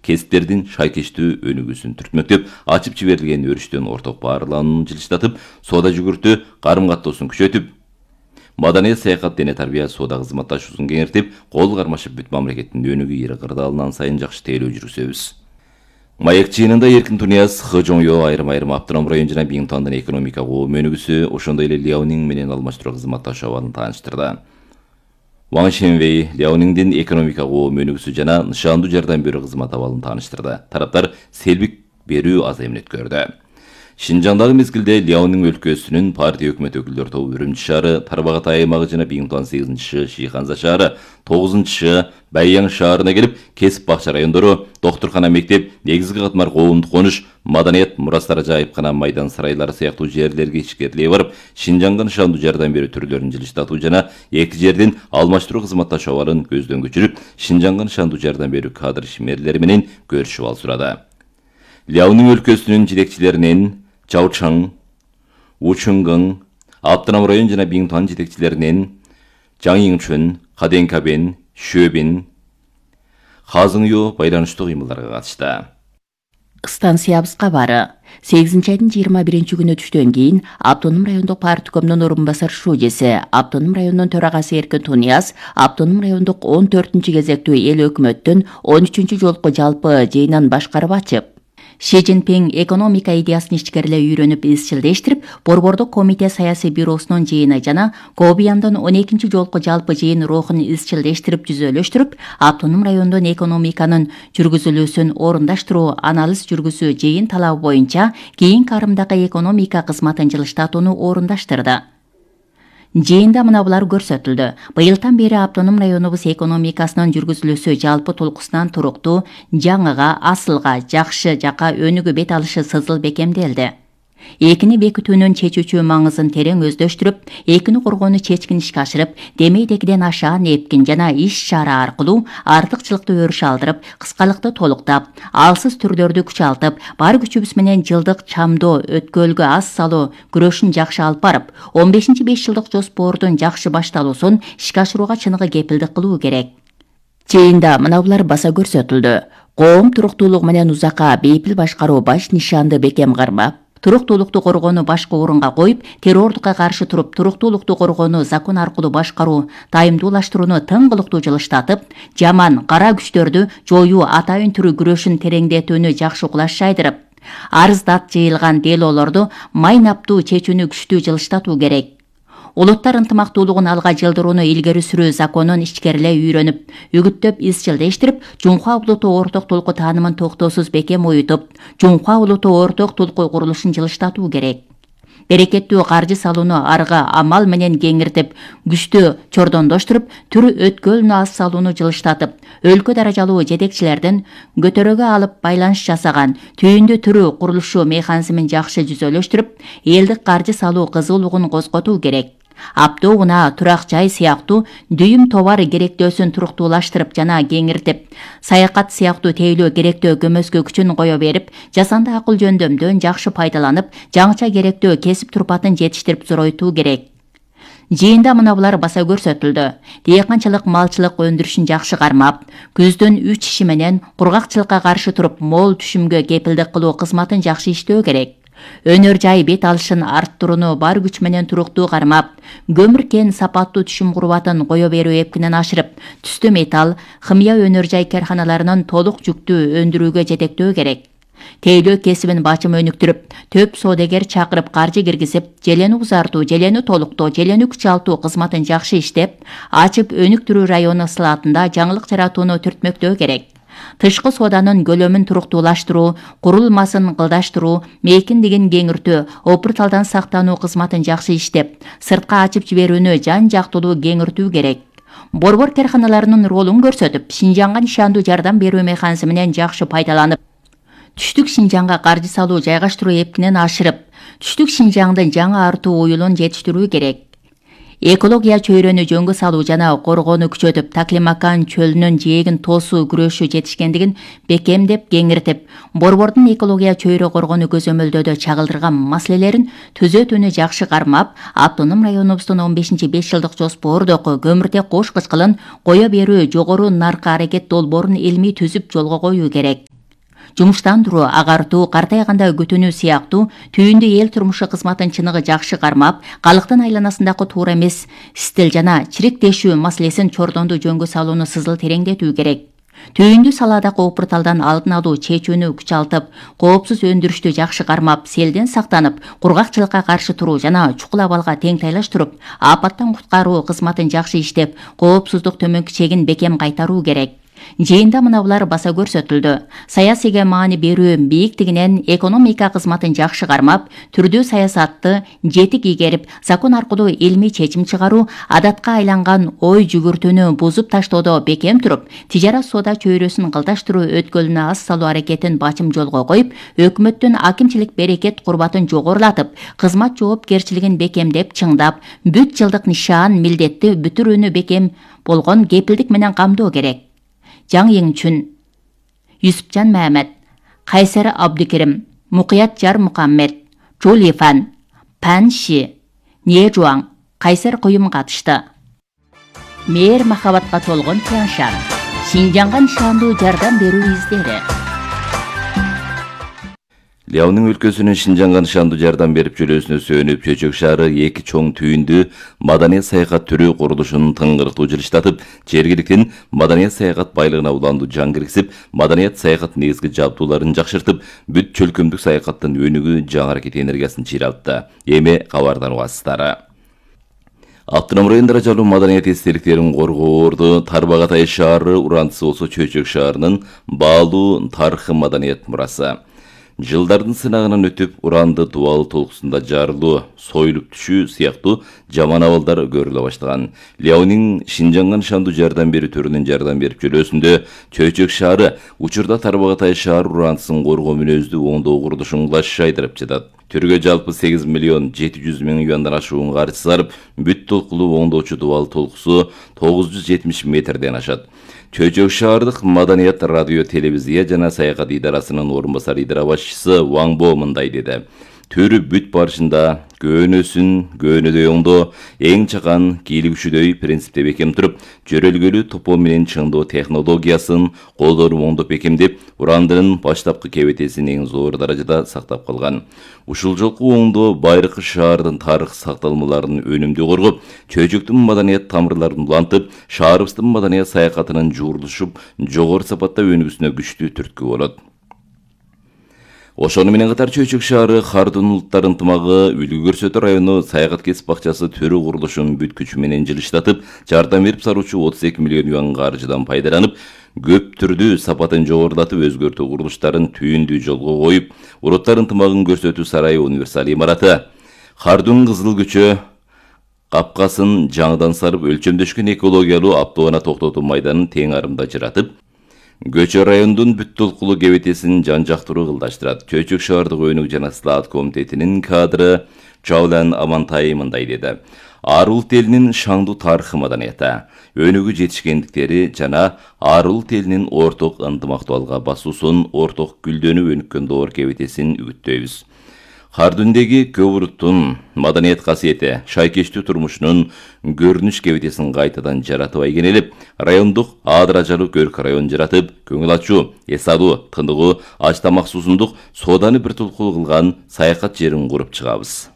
кесиптердин шайкештүү өнүгүүсүн түртмөктөп, ачып жиберилген өрүштөн орток баарланууну жылыштатып, соода жүгүртүү карым каттоосун күчөтүп, маданият, саякат, дене тарбия, соода кызматташуусун кеңейтип, кол кармашып бүт мамлекеттин өнүгүү ири кырдаалынан сайын жакшы тейлөө жүргүзөбүз. Маек жыйынында Эркин Тунияз, Хыжоңё, айрым Автоном район жана Биңтондун экономика коом өнүгүүсү, ошондой эле Ляонинг менен алмаштыруу кызматташуу абалын тааныштырды. Ван Шенвей Ляонингдин экономика коом өнүгүүсү жана нышандуу жардам берүү кызмат абалын тааныштырды. Тараптар селбик берүү азайымын өткөрдү. Шинжаңдагы мезгилде Ляонинг өлкөсүнүн партия өкмөт өкүлдөр тобу Үрүмчү шаары, Тарбагатай аймагы жана Биңтон 8-чы Шийханза шаары, 9-чы Байяң шаарына келип, кесип бакча райондору, доктуркана, мектеп, негизги катмар коомдук конуш, маданият, мурастар жайыпкана, майдан сарайлары сыяктуу жерлерге ишкерилей барып, Шинжаңга нышандуу жардам берүү түрлөрүн жылыштатуу жана эки жердин алмаштыруу кызматташуу абалын көздөн көчүрүп, Шинжаңга нышандуу жардам берүү кадр ишмерлери менен көрүшүп алышурады. Ляонинг өлкөсүнүн жетекчилеринен Чаучаң, Учунгың, Автоном район жана Биңтон жетекчилеринен Жаңиңчүн, Каденкабен, Шөбин, Хазыңю байланыштуу кыймылдарга катышты. Станциябыз кабары 8-айдын 21 күнү түштөн кийин Автоном райондук парткомдун орун басар шужеси, Автоном районунун төрагасы Эркин Тунияз, Автоном райондук 14-чү кезектүү эл өкмөттүн 13-чү жолку жалпы жыйынын башкарып ачып, Ши Цзиньпин экономика идеясын ичкериле үйрөнүп изчилдештирип, Борбордук комитет саясий бюросунун жыйыны жана Кобияндын 12-чи жолку жалпы жыйын рухун изчилдештирип жүзөлөштүрүп, Автоном райондун экономиканын жүргүзүлүүсүн орундаштыруу, анализ жүргүзүү, жыйын талабы боюнча кийинки арымдагы экономика кызматын жылыштатууну орундаштырды. Жыйында мына булар көрсөтүлдү. Быйылдан бери Автоном районубуз экономикасынын жүргүзүлүүсү жалпы толкусунан туруктуу, жаңыга, асылга, жакшы жака өнүгүү бет алышы сызыл бекемделди. Экини бекитүүнүн чечүүчү маңызын терең өздөштүрүп, экини коргоону чечкин ишке ашырып, демейдегиден ашаан эпкин жана иш-чара аркылуу артыкчылыкты өрүш алдырып, кыскалыкты толуктап, алсыз түрлөрдү күчалтып, бар күчүбүз менен жылдык чамдоо, өткөлгө аз салуу күрөшүн жакшы алып барып, 15-5 жылдык жоспордун жакшы башталуусун ишке ашырууга чыныгы кепилдик кылуу керек. Жыйында мына булар баса көрсөтүлдү. Коом туруктуулук менен узакка бейпил башкаруу баш нишанды бекем кармап, туруктуулукту коргоону башкы орунга коюп, террордукка каршы туруп, туруктуулукту коргоону закон аркылуу башкаруу, тайымдуулаштырууну тыңгылыктуу жылыштатып, жаман, кара күчтөрдү жоюу, атайын түрү күрөшүн тереңдетүүнү жакшы кулаш жайдырып, арыздат жыйылган делолорду майнаптуу чечүүнү күчтүү жылыштатуу керек. Улуттар ынтымактуулугун алга жылдырууну илгери сүрүү законун ичкериле үйрөнүп, үгүттөп изчилдештирип, Жумхуа улуттуу орток толку таанымын токтоосуз бекем оютуп, Жумхуа улуттуу орток толку курулушун жылыштатуу керек. Берекеттүү каржы салууну арга амал менен кеңиртип, күчтүү чордондоштуруп, түр өткөлүнө аз салууну жылыштатып, өлкө даражалуу жетекчилердин көтөрөгө алып байланыш жасаган түйүндү түрү курулушу механизмин жакшы жүзөлөштүрүп, элдик каржы салуу кызуулугун козготуу керек. Аптоо унаа, турак жай сыяктуу дүйүм товар керектөөсүн туруктуулаштырып жана кеңиртип, саякат сыяктуу тейлөө керектөө көмөскө күчүн кое берип, жасанды акыл жөндөмдөн жакшы пайдаланып, жаңыча керектөө кесип турпатын жетиштирип зоройтуу керек. Жыйында мына булар баса көрсөтүлдү. Дыйканчылык, малчылык өндүрүшүн жакшы кармап, күздүн 3 иши менен кургакчылыкка каршы туруп, мол түшүмгө кепилдик кылуу кызматын жакшы иштөө керек. Өнөр жай бет алышын арттырууну бар күч менен туруктуу кармап, көмүр кен сапаттуу түшүм курбатын кое берүү эпкинен ашырып, түстүү металл, химия өнөр жай карханаларынын толук жүктүү өндүрүүгө жетектөө керек. Тейлөө кесибин бачым өнүктүрүп, төп соодагер чакырып каржы киргизип, желени узартуу, желени толуктоо, желени күчалтуу кызматын жакшы иштеп, ачып өнүктүрүү району сылаатында жаңылык жаратууну түртмөктөө керек. Тышкы сооданын көлөмүн туруктуулаштыруу, курулмасын кылдаштыруу, мейкиндигин кеңиртүү, опурталдан сактануу кызматын жакшы иштеп, сыртка ачып жиберүүнү жан-жактылуу кеңиртүү керек. Борбор карханаларынын ролун көрсөтүп, Шинжаңга нишандуу жардам берүү механизминен жакшы пайдаланып, түштүк Шинжаңга каржы салуу жайгаштыруу эпкинен ашырып, түштүк Шинжаңдын жаңы артуу уюлун жетиштирүү керек. Экология чөйрөнү жөнгө салуу жана коргоону күчөтүп, Таклимакан чөлүнүн жээгин тоосуу күрөшү жетишкендигин бекемдеп, кеңиртип, борбордун экология чөйрө коргоону көзөмөлдөөдө чагылдырган маселелерин түзөтүүнү жакшы кармап, Автоном районубуздун 15-5 жылдык жоспордогу көмүртек кош кычкылын кое берүү жогору наркы аракет долбоорун илмий түзүп жолго коюу керек. жумуштандыруу, агартуу, картайганда күтүүнүү сыяктуу түйүндү эл турмушу кызматын чыныгы жакшы кармап, калктын айланасындагы туура эмес стил жана чиректешүү маселесин чордонду жөнгө салууну сызыл тереңдетүү керек. Түйүндү салаадагы опурталдан алдын алуу, чечүүнү күчалтып, коопсуз өндүрүштү жакшы кармап, селден сактанып, кургакчылыкка каршы туруу жана чукул абалга тең тайлаштырып, апаттан куткаруу кызматын жакшы иштеп, коопсуздук төмөнкү чегин бекем кайтаруу керек. Жыйында мынабулар баса көрсөтүлдү. Саясийге маани берүү бийиктигинен экономика кызматын жакшы кармап, түрдүү саясатты жетик игерип, закон аркылуу илмий чечим чыгаруу, адатка айланган ой жүгүртүүнү бузуп таштоодо бекем туруп, тижара соода чөйрөсүн кылдаштыруу өткөлүнө ас салуу аракетин бачым жолго коюп, өкмөттүн акимчилик берекет курбатын жогорулатып, кызмат жоопкерчилигин бекемдеп, чыңдап, бүт жылдык нишан, милдетти бүтүрүүнү бекем болгон кепилдик менен камдоо керек. Жаң Еңчүн, Юсупжан Мәмәт, Кайсары Абдукерим, Мукият Жар Мукаммед, Чулифан, Панши, Нежуаң, Кайсар коюм катышты. Мээр махабатка толгон Тяншан, Шинжаңга нишандуу жардам берүү издери. Ляонун өлкөсүнүн Шинжаңга нышандуу жардам берип жүрүүсүнө сүйөнүп, Чөчөк шаары эки чоң түйүндүү маданият саякат түрү курулушун тыңгыртуу жылыштатып, жергиликтин маданият саякат байлыгына уландуу жан киргизип, маданият саякат негизги жабдууларын жакшыртып, бүт чөлкөмдүк саякаттын өнүгүү жаңы аракет энергиясын чыйралтты. Эми кабардан угасыздары. Автоном райондора жалуу маданият эстеликтерин коргоорду Тарбагатай шаары урантысы болсо Чөчөк шаарынын баалуу тарыхы маданият мурасы. Жылдардын сынагынан өтүп, уранды дубал толкусунда жарылуу, союлуп түшүү сыяктуу жаман абалдар көрүлө баштаган. Ляонин Шинжаңга нышандуу жардам берүү түрүнүн жардам берип жүрүүсүндө Чөчөк шаары учурда Тарбагатай шаар урантысын коргоо мүнөздүү оңдоо курулушун кылаш айдырып жатат. Түргө жалпы 8 миллион 700 миң юандан ашуун каржы сарып, бүт толкулуу оңдоочу дубал толкусу 970 метрден ашат. Чөчөк шаардык маданият радио телевизия жана саякат идарасынын орун басар идара башчысы Ваңбо мындай деди. Төрү бүт барышында көөнөдөй оңдоо, эң чакан кийлигүчүдөй принципте бекем туруп, жөрөлгөлүү топо менен чыңдоо технологиясын колдонуп оңдоп бекемдеп, урандынын баштапкы кебетесин эң зор даражада сактап калган. Ушул жолку оңдоо Байыркы шаардын тарых сакталмаларын өнүмдүү коргоп, Чөчөктүн маданият тамырларын улантып, шаарыбыздын маданият саякатынын жуурулушуп, жогору сапатта өнүгүүсүнө күчтүү түрткү болот. Ошону менен катар Чөчөк шаары Хардун улуттар ынтымагы Үлгү көрсөтүү району саякат кесип бакчасы төрү курулушун бүт күчү менен жылыштатып, жардам берип саруучу 32 миллион юан каржыдан пайдаланып, көп түрдүү сапатын жогорулатып өзгөртүү курулуштарын түйүндүү жолго коюп, улуттар ынтымагын көрсөтүү сарайы универсал имараты, Хардун кызыл көчө капкасын жаңыдан сарып, өлчөмдөшкөн экологиялуу автоунаа токтотуу майданын тең арымда жыратып, Көчө райондун бүт толкулуу кебетесин жан жактыруу кылдаштырат. Чөчөк шаардык өнүгүү жана слаат комитетинин кадры Чаулан Амантай мындай деди. Ар улут элинин шаңдуу тарыхы маданияты, өнүгүү жетишкендиктери жана ар улут элинин орток ынтымактуулукка басуусун, орток гүлдөнүп өнүккөн доор кебетесин үгүттөйбүз. Хардундеги көп уруттун маданият касиети, шайкештүү турмушунун көрүнүш кебетесин кайтадан жаратып айгенелеп, райондук аадыражалуу көрк район жаратып, көңүл ачуу, эс алуу, тыныгуу, аш тамак суусундук, сооданы бир толкулуу кылган саякат жерин куруп чыгабыз.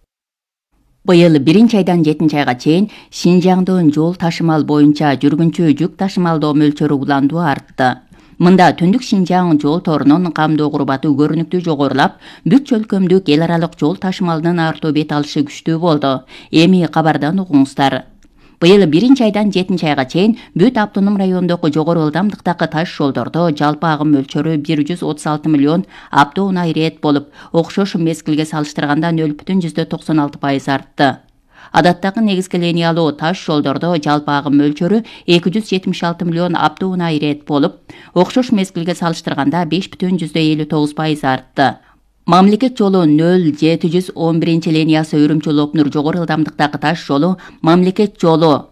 Быйыл 1-айдан 7-айга чейин Шинжаңдын жол ташымал боюнча жүргүнчү жүк ташымалдоо мөлчөрү уландуу артты. Мында түндүк Шинжаң жол торунун камдоо курбаты көрүнүктүү жогорулап, бүт чөлкөмдүк эл аралык жол ташымалынын артуу бет алышы күчтүү болду. Эми кабардан угуңуздар. Быйыл 1-айдан 7-айга чейин бүт автоном райондогу жогору ылдамдыктагы таш жолдордо жалпы агым мөлчөрү 136 миллион автоунаа ирет болуп, окшош мезгилге салыштырганда 0,96% артты. Адаттагы негизги линиялуу таш жолдордо жалпы агым мөлчөрү 276 миллион автоунаа ирет болуп, окшош мезгилге салыштырганда 5,59% артты. Мамлекет жолу 0711 линиясы Үрүмчү Лопнур жогору ылдамдыктагы таш жолу, мамлекет жолу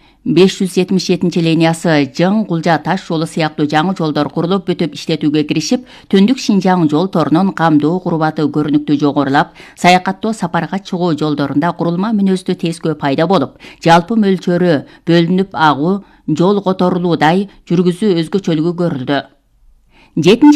577 линиясы Жың Кулжа таш жолу сыяктуу жаңы жолдор курулуп бүтүп иштетүүгө киришип, түндүк Шинжаң жол торунун камдоо курбаты көрүнүктүү жогорулап, саякаттоо сапарга чыгуу жолдорунда курулма мүнөздүү тескөө пайда болуп, жалпы мөлчөрү бөлүнүп агуу, жол которулуудай жүргүзүү өзгөчөлүгү көрүлдү.